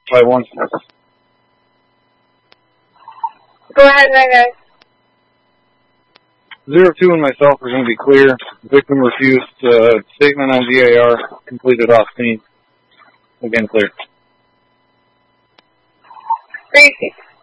5-1. Go ahead, my guy. 02 and myself are going to be clear. Victim refused. Statement on DAR completed off scene. Again, clear. 3-6.